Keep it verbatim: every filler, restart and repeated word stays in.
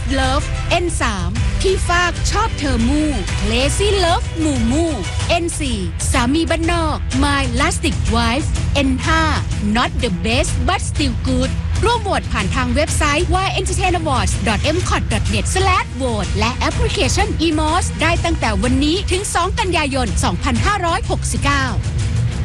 Love เอ็น สาม ที่ฟากชอบเธอมู่ Lazy Love มูมู เอ็น สี่ สามีบ้านนอก My Lastic Wife เอ็น ห้า Not the best but still good ร่วมโหวตผ่านทางเว็บไซต์ วาย เอ็น เตอร์เทน อวอร์ดส์ ดอท เอ็ม คอท ดอท เน็ต สแลช โหวต และแอปพลิเคชัน อี มอส ได้ตั้งแต่วันนี้ถึง สอง กันยายน สองพันห้าร้อยหกสิบเก้า